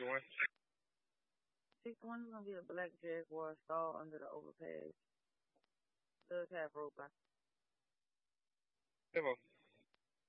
one. 61 is gonna be a black Jaguar stalled under the overpass. Does have rope. Demo.